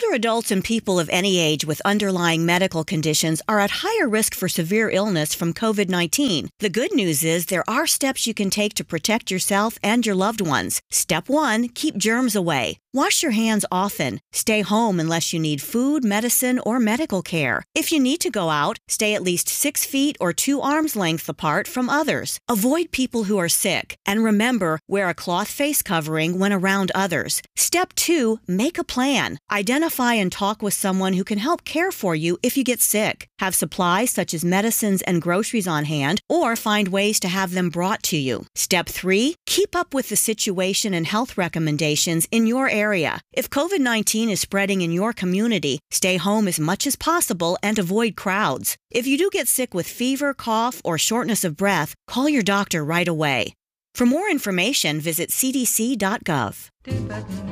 Older adults and people of any age with underlying medical conditions are at higher risk for severe illness from COVID-19. The good news is there are steps you can take to protect yourself and your loved ones. Step 1, keep germs away. Wash your hands often. Stay home unless you need food, medicine, or medical care. If you need to go out, stay at least 6 feet or 2 arms length apart from others. Avoid people who are sick. And remember, wear a cloth face covering when around others. Step 2, make a plan. Identify and talk with someone who can help care for you if you get sick. Have supplies such as medicines and groceries on hand, or find ways to have them brought to you. Step 3, keep up with the situation and health recommendations in your area. If COVID-19 is spreading in your community, stay home as much as possible and avoid crowds. If you do get sick with fever, cough, or shortness of breath, call your doctor right away. For more information, visit cdc.gov.